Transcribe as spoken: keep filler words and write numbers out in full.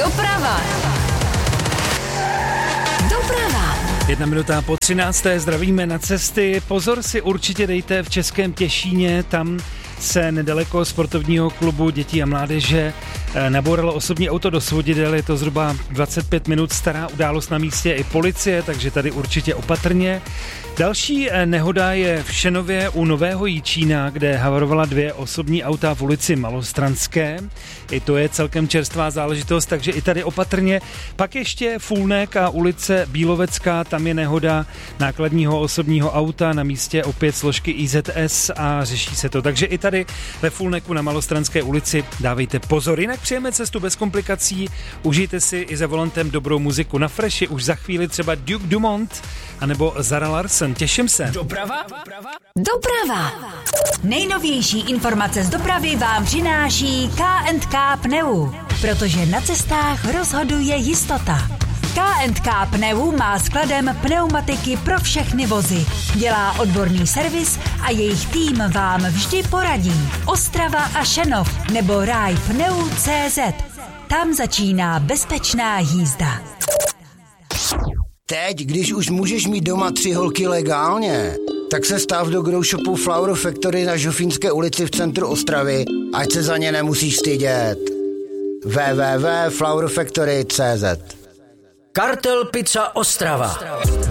Doprava. Doprava. Jedna minuta po třinácté zdravíme na cesty. Pozor si určitě dejte v Českém Těšíně, tam se nedaleko sportovního klubu dětí a mládeže nabouralo osobní auto do svodidel, je to zhruba dvacet pět minut stará událost, na místě i policie, takže tady určitě opatrně. Další nehoda je v Šenově u Nového Jičína, kde havarovala dvě osobní auta v ulici Malostranské. I to je celkem čerstvá záležitost, takže i tady opatrně. Pak ještě Fulnek a ulice Bílovecká, tam je nehoda nákladního osobního auta, na místě opět složky I Z S a řeší se to. Takže i tady ve Fulneku na Malostranské ulici dávejte pozor. Jinak přijeme cestu bez komplikací, užijte si i za volantem dobrou muziku. Na Freši už za chvíli třeba Duke Dumont anebo Zara Larsen. Těším se. Doprava? Doprava. Nejnovější informace z dopravy vám přináší K and K Pneu, protože na cestách rozhoduje jistota. K and K Pneu má skladem pneumatiky pro všechny vozy. Dělá odborný servis a jejich tým vám vždy poradí. Ostrava a Šenov nebo ráj pneu tečka cé zet. Tam začíná bezpečná jízda. Teď, když už můžeš mít doma tři holky legálně, tak se stav do grow shopu Flower Factory na Žofínské ulici v centru Ostravy, ať se za ně nemusíš stydět. w w w tečka flower factory tečka cé zet. Kartel Pizza Ostrava.